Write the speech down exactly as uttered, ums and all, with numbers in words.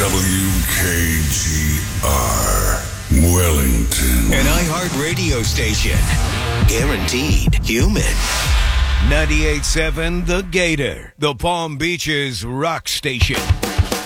W K G R, Wellington. An iHeart radio station. Guaranteed human. ninety-eight point seven The Gator, the Palm Beaches rock station.